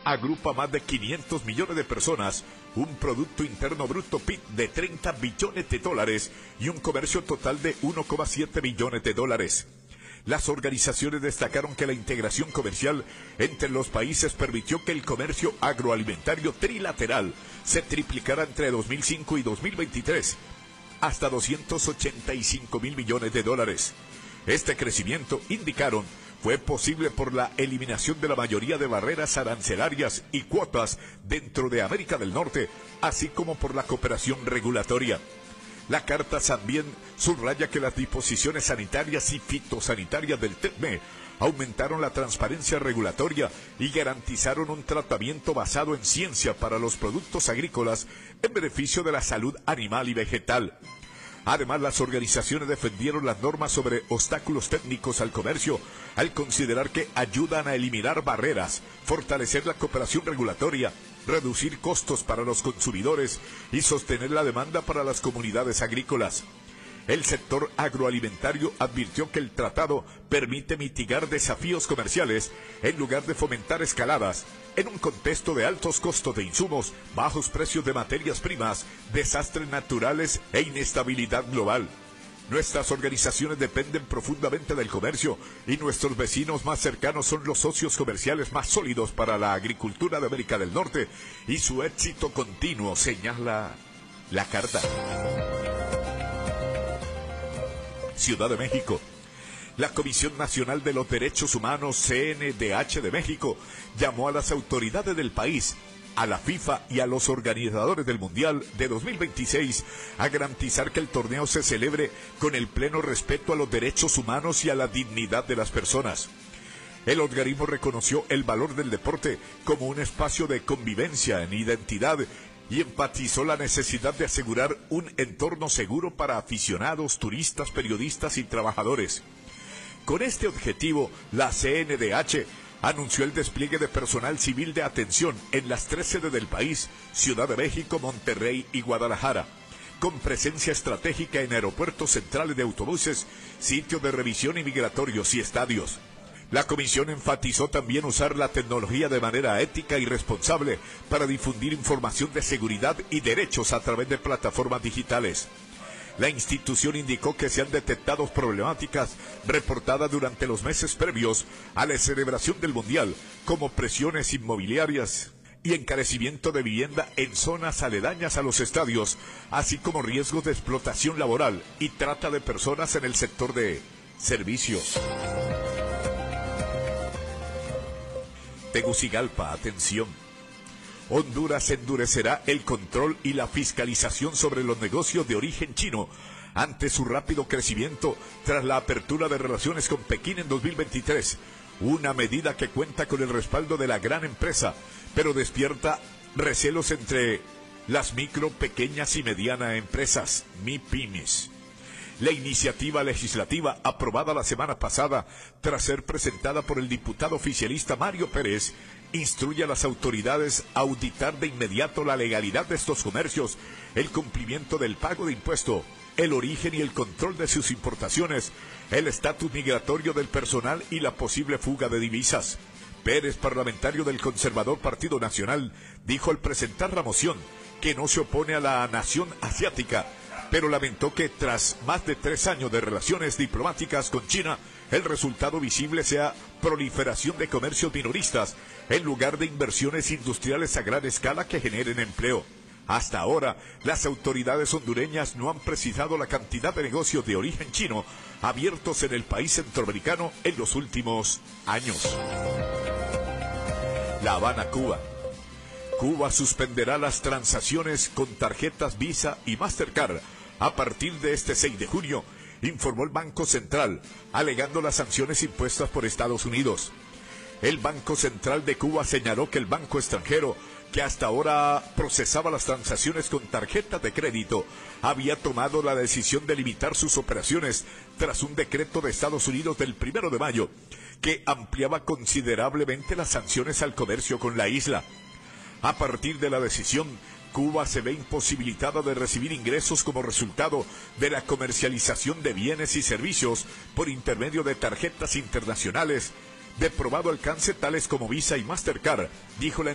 agrupa más de 500 millones de personas, un Producto Interno Bruto PIB de 30 billones de dólares y un comercio total de 1,7 billones de dólares. Las organizaciones destacaron que la integración comercial entre los países permitió que el comercio agroalimentario trilateral se triplicara entre 2005 y 2023, hasta 285 mil millones de dólares. Este crecimiento, indicaron, fue posible por la eliminación de la mayoría de barreras arancelarias y cuotas dentro de América del Norte, así como por la cooperación regulatoria. La carta también subraya que las disposiciones sanitarias y fitosanitarias del TECME aumentaron la transparencia regulatoria y garantizaron un tratamiento basado en ciencia para los productos agrícolas en beneficio de la salud animal y vegetal. Además, las organizaciones defendieron las normas sobre obstáculos técnicos al comercio, al considerar que ayudan a eliminar barreras, fortalecer la cooperación regulatoria, reducir costos para los consumidores y sostener la demanda para las comunidades agrícolas. El sector agroalimentario advirtió que el tratado permite mitigar desafíos comerciales en lugar de fomentar escaladas, en un contexto de altos costos de insumos, bajos precios de materias primas, desastres naturales e inestabilidad global. Nuestras organizaciones dependen profundamente del comercio y nuestros vecinos más cercanos son los socios comerciales más sólidos para la agricultura de América del Norte y su éxito continuo, señala la carta. Ciudad de México. La Comisión Nacional de los Derechos Humanos, CNDH de México, llamó a las autoridades del país, a la FIFA y a los organizadores del Mundial de 2026 a garantizar que el torneo se celebre con el pleno respeto a los derechos humanos y a la dignidad de las personas. El organismo reconoció el valor del deporte como un espacio de convivencia en identidad y enfatizó la necesidad de asegurar un entorno seguro para aficionados, turistas, periodistas y trabajadores. Con este objetivo, la CNDH anunció el despliegue de personal civil de atención en las 3 sedes del país, Ciudad de México, Monterrey y Guadalajara, con presencia estratégica en aeropuertos centrales de autobuses, sitios de revisión y migratorios y estadios. La comisión enfatizó también usar la tecnología de manera ética y responsable para difundir información de seguridad y derechos a través de plataformas digitales. La institución indicó que se han detectado problemáticas reportadas durante los meses previos a la celebración del Mundial, como presiones inmobiliarias y encarecimiento de vivienda en zonas aledañas a los estadios, así como riesgos de explotación laboral y trata de personas en el sector de servicios. Tegucigalpa, atención. Honduras endurecerá el control y la fiscalización sobre los negocios de origen chino ante su rápido crecimiento tras la apertura de relaciones con Pekín en 2023, una medida que cuenta con el respaldo de la gran empresa, pero despierta recelos entre las micro, pequeñas y medianas empresas, MIPYMES. La iniciativa legislativa aprobada la semana pasada, tras ser presentada por el diputado oficialista Mario Pérez, instruye a las autoridades a auditar de inmediato la legalidad de estos comercios, el cumplimiento del pago de impuesto, el origen y el control de sus importaciones, el estatus migratorio del personal y la posible fuga de divisas. Pérez, parlamentario del conservador Partido Nacional, dijo al presentar la moción que no se opone a la nación asiática, pero lamentó que tras más de 3 años de relaciones diplomáticas con China, el resultado visible sea proliferación de comercios minoristas en lugar de inversiones industriales a gran escala que generen empleo. Hasta ahora, las autoridades hondureñas no han precisado la cantidad de negocios de origen chino abiertos en el país centroamericano en los últimos años. La Habana, Cuba. Cuba suspenderá las transacciones con tarjetas Visa y Mastercard a partir de este 6 de junio, informó el Banco Central, alegando las sanciones impuestas por Estados Unidos. El Banco Central de Cuba señaló que el banco extranjero, que hasta ahora procesaba las transacciones con tarjetas de crédito, había tomado la decisión de limitar sus operaciones tras un decreto de Estados Unidos del 1 de mayo, que ampliaba considerablemente las sanciones al comercio con la isla. A partir de la decisión, Cuba se ve imposibilitada de recibir ingresos como resultado de la comercialización de bienes y servicios por intermedio de tarjetas internacionales de probado alcance tales como Visa y Mastercard, dijo la